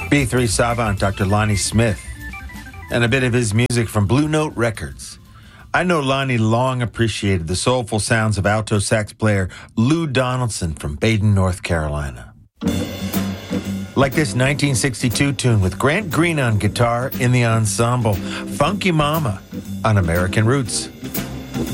B3 savant Dr. Lonnie Smith, and a bit of his music from Blue Note Records. I know Lonnie long appreciated the soulful sounds of alto sax player Lou Donaldson from Baden, North Carolina. Like this 1962 tune with Grant Green on guitar in the ensemble, Funky Mama on American Roots.